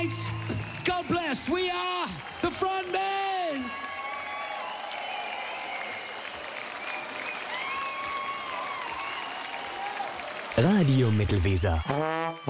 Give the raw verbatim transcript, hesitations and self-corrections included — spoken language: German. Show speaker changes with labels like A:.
A: Thanks. God bless. We are the Frontmen.
B: Radio Mittelweser.